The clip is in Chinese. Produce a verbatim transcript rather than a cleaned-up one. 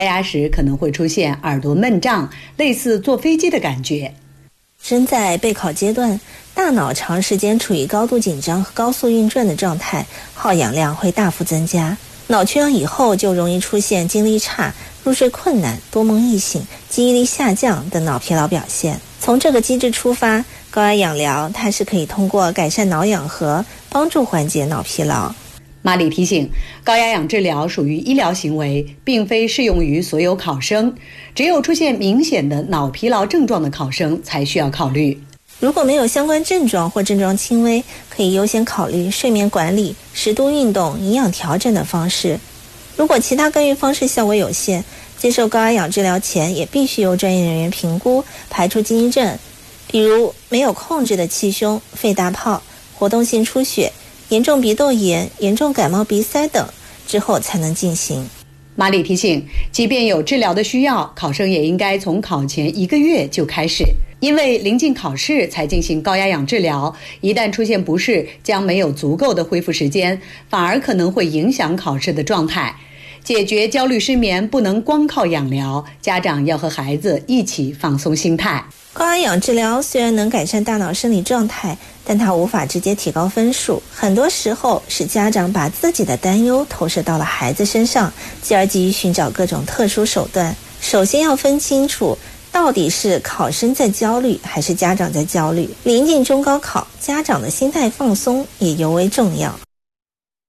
高压时可能会出现耳朵闷胀，类似坐飞机的感觉。 身在备考阶段，大脑长时间处于高度紧张和高速运转的状态，耗氧量会大幅增加。脑缺氧以后就容易出现精力差、入睡困难、多梦易醒、记忆力下降等脑疲劳表现。从这个机制出发，高压氧疗它是可以通过改善脑氧合，帮助缓解脑疲劳。 马里提醒，高压氧治疗属于医疗行为，并非适用于所有考生，只有出现明显的脑疲劳症状的考生才需要考虑。 如果没有相关症状或症状轻微，可以优先考虑睡眠管理、适度运动、营养调整的方式。如果其他干预方式效果有限，接受高压氧治疗前也必须由专业人员评估，排除禁忌症，比如没有控制的气胸、肺大泡、活动性出血、严重鼻窦炎、严重感冒鼻塞等，之后才能进行。 马里提醒，即便有治疗的需要，考生也应该从考前一个月就开始，因为临近考试才进行高压氧治疗，一旦出现不适，将没有足够的恢复时间，反而可能会影响考试的状态。解决焦虑失眠不能光靠氧疗，家长要和孩子一起放松心态。 高压氧治疗虽然能改善大脑生理状态，但它无法直接提高分数，很多时候是家长把自己的担忧投射到了孩子身上，继而急于寻找各种特殊手段。首先要分清楚，到底是考生在焦虑还是家长在焦虑。临近中高考，家长的心态放松也尤为重要。